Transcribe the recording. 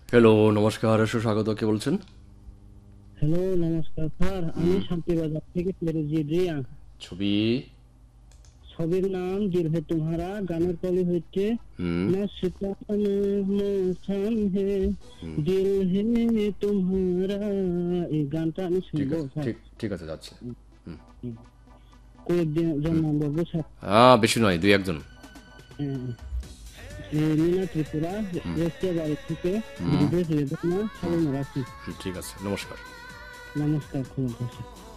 Hello, নমস্কার, সুস্বাগত। কে বলছেন? Hello, নমস্কার স্যার। আমি শান্তিবাজার থেকে ফেরোজি রিয়া। ছবি। ছবির নাম দিল হে তুমহারা, গানের কলি হচ্ছে হুম। মস্তানা মৌসম হে দিল হে তুমহারা। এই গানটা আমি ঠিক শুনবো আছে, স্যার। ঠিক ঠিক আছে, যাচ্ছে। কয়েকজন নাম বলবো স্যার। বেশি নয়, দুই একজন। আহ, মিনা ত্রিপুরা, রাশিয়া বাড়ি থেকে বিদেশ বেদনা সালাম রাখি। ঠিক আছে, নমস্কার। নমস্কার, খুব